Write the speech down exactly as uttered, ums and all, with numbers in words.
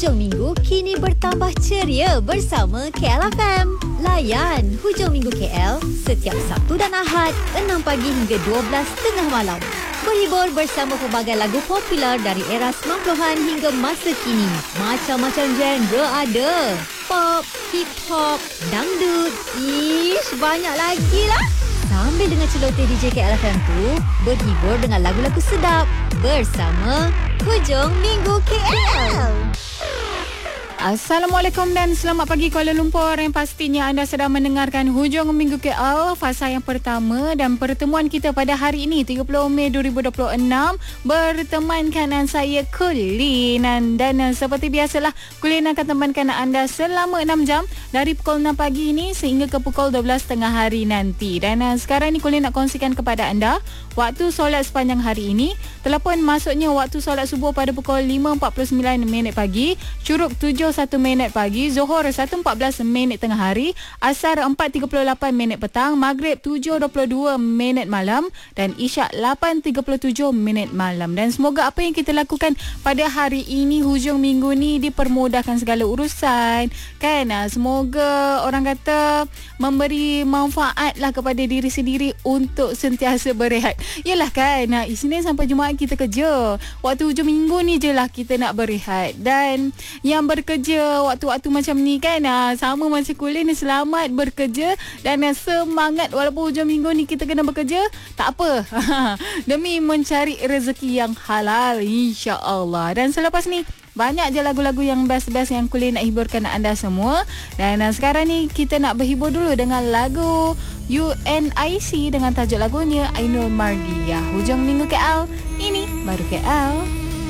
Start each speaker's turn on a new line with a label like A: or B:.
A: Hujung minggu kini bertambah ceria bersama K L F M. Layan Hujung Minggu K L setiap Sabtu dan Ahad enam pagi hingga dua belas tengah malam. Berhibur bersama pelbagai lagu popular dari era sembilan puluhan hingga masa kini. Macam-macam genre ada. Pop, hip hop, dangdut, ish, banyak lagi lah. Sambil dengan celoteh D J K L F M tu, berhibur dengan lagu-lagu sedap bersama Hujung Minggu K L.
B: Assalamualaikum dan selamat pagi Kuala Lumpur. Yang pastinya anda sedang mendengarkan Hujung Minggu K L, fasa yang pertama, dan pertemuan kita pada hari ini tiga puluh Mei dua ribu dua puluh enam bertemankan dengan saya Kulin, dan, dan seperti biasalah Kulin akan temankan anda selama enam jam dari pukul enam pagi ini sehingga ke pukul dua belas tengah hari nanti. Dan uh, sekarang ni Kulin nak kongsikan kepada anda waktu solat sepanjang hari ini. Telah pun masuknya waktu solat subuh pada pukul lima empat puluh sembilan minit pagi, Curug tujuh satu minit pagi, Zohor satu empat belas minit tengah hari, Asar empat tiga puluh lapan minit petang, Maghrib tujuh dua puluh dua minit malam, dan Isyak lapan tiga puluh tujuh minit malam. Dan semoga apa yang kita lakukan pada hari ini, hujung minggu ni, dipermudahkan segala urusan, kan? Semoga orang kata memberi manfaat lah kepada diri sendiri untuk sentiasa berehat. Yelah kan, Isnin sampai Jumaat kita kerja, waktu hujung minggu ni je lah kita nak berehat. Dan yang bekerja waktu-waktu macam ni kan, sama macam Kulin, selamat bekerja dan semangat walaupun hujung minggu ni kita kena bekerja, tak apa. Demi mencari rezeki yang halal, insya-Allah. Dan selepas ni banyak je lagu-lagu yang best-best yang Kulin nak hiburkan anda semua. Dan uh, sekarang ni kita nak berhibur dulu dengan lagu U N I C dengan tajuk lagunya Ainul Mardiah. Hujung Minggu K L, ini baru K L.